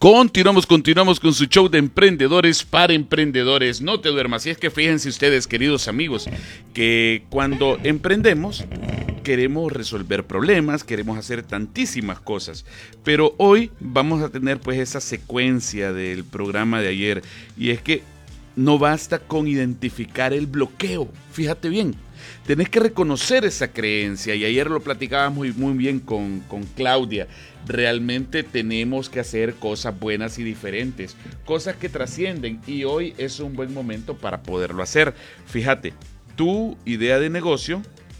Continuamos con su show de emprendedores para emprendedores. No te duermas. Y es que fíjense ustedes, queridos amigos, que cuando emprendemos queremos resolver problemas, queremos hacer tantísimas cosas. Pero hoy vamos a tener pues esa secuencia del programa de ayer. Y es que no basta con identificar el bloqueo. Fíjate bien. Tenés que reconocer esa creencia y ayer lo platicábamos muy bien con Claudia. Realmente tenemos que hacer cosas buenas y diferentes, cosas que trascienden y hoy es un buen momento para poderlo hacer. Fíjate, tu idea de negocio,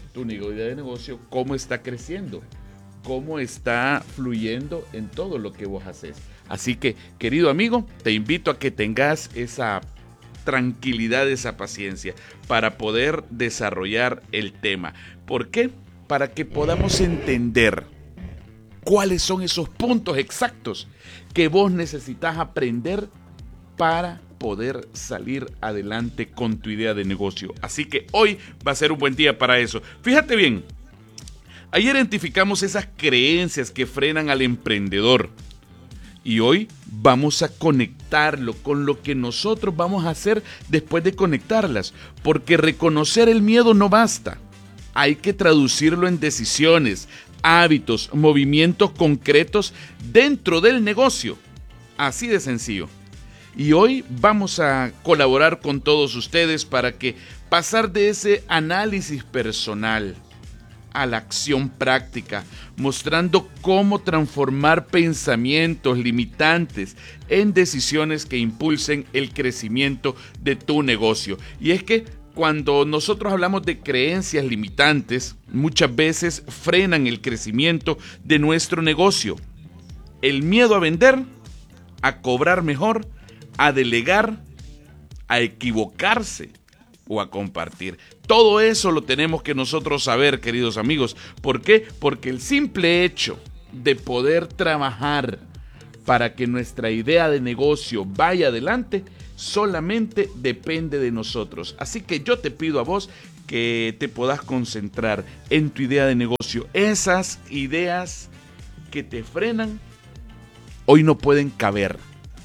cómo está creciendo, cómo está fluyendo en todo lo que vos haces. Así que, querido amigo, te invito a que tengas esa tranquilidad, esa paciencia para poder desarrollar el tema. ¿Por qué? Para que podamos entender cuáles son esos puntos exactos que vos necesitas aprender para poder salir adelante con tu idea de negocio. Así que hoy va a ser un buen día para eso. Fíjate bien, ayer identificamos esas creencias que frenan al emprendedor. Y hoy vamos a conectarlo con lo que nosotros vamos a hacer después de conectarlas. Porque reconocer el miedo no basta. Hay que traducirlo en decisiones, hábitos, movimientos concretos dentro del negocio. Así de sencillo. Y hoy vamos a colaborar con todos ustedes para que pasar de ese análisis personal a la acción práctica, mostrando cómo transformar pensamientos limitantes en decisiones que impulsen el crecimiento de tu negocio. Y es que cuando nosotros hablamos de creencias limitantes, muchas veces frenan el crecimiento de nuestro negocio. El miedo a vender, a cobrar mejor, a delegar, a equivocarse o a compartir. Todo eso lo tenemos que nosotros saber, queridos amigos. ¿Por qué? Porque el simple hecho de poder trabajar para que nuestra idea de negocio vaya adelante solamente depende de nosotros. Así que yo te pido a vos que te puedas concentrar en tu idea de negocio. Esas ideas que te frenan hoy no pueden caber.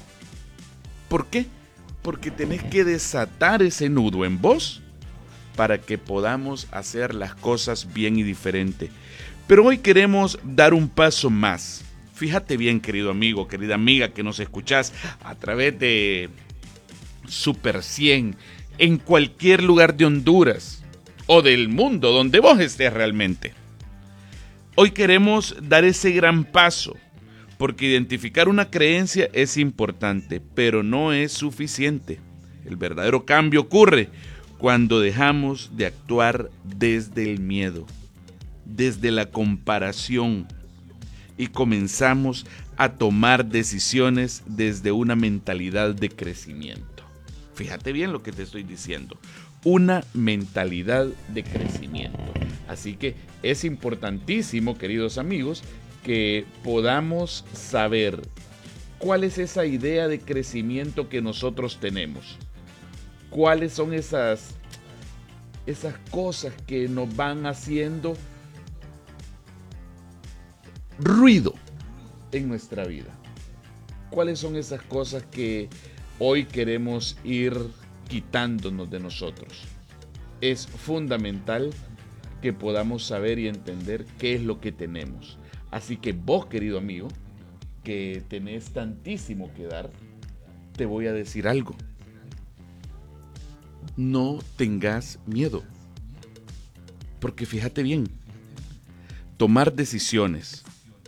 ¿Por qué? Porque tenés que desatar ese nudo en vos para que podamos hacer las cosas bien y diferente. Pero hoy queremos dar un paso más. Fíjate bien, querido amigo, querida amiga que nos escuchás a través de Super 100 en cualquier lugar de Honduras o del mundo donde vos estés realmente. Hoy queremos dar ese gran paso. Porque identificar una creencia es importante, pero no es suficiente. El verdadero cambio ocurre cuando dejamos de actuar desde el miedo, desde la comparación y comenzamos a tomar decisiones desde una mentalidad de crecimiento. Fíjate bien lo que te estoy diciendo. Una mentalidad de crecimiento. Así que es importantísimo, queridos amigos, que podamos saber cuál es esa idea de crecimiento que nosotros tenemos. Cuáles son esas cosas que nos van haciendo ruido en nuestra vida. Cuáles son esas cosas que hoy queremos ir quitándonos de nosotros. Es fundamental que podamos saber y entender qué es lo que tenemos. Así que vos, querido amigo, que tenés tantísimo que dar, te voy a decir algo. No tengas miedo. Porque fíjate bien, tomar decisiones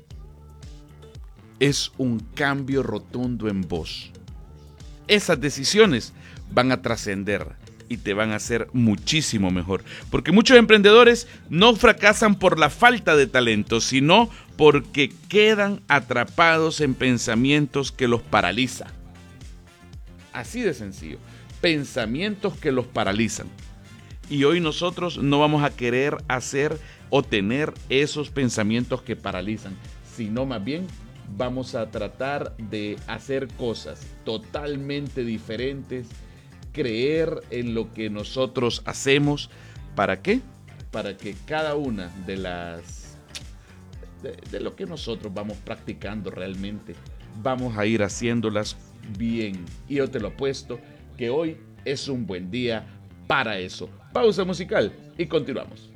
es un cambio rotundo en vos. Esas decisiones van a trascender y te van a hacer muchísimo mejor. Porque muchos emprendedores no fracasan por la falta de talento, sino porque quedan atrapados en pensamientos que los paralizan. Así de sencillo. Pensamientos que los paralizan. Y hoy nosotros no vamos a querer hacer o tener esos pensamientos que paralizan, sino más bien vamos a tratar de hacer cosas totalmente diferentes, creer en lo que nosotros hacemos. ¿Para qué? Para que cada una de lo que nosotros vamos practicando realmente vamos a ir haciéndolas bien. Y yo te lo apuesto que hoy es un buen día para eso. Pausa musical y continuamos.